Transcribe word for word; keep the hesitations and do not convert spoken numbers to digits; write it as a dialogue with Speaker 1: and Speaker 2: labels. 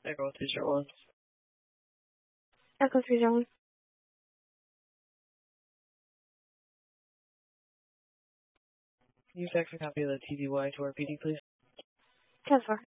Speaker 1: Echo three zero one.
Speaker 2: Echo three zero one.
Speaker 1: Can you fax a copy of the T D Y to our P D, please?
Speaker 2: ten four.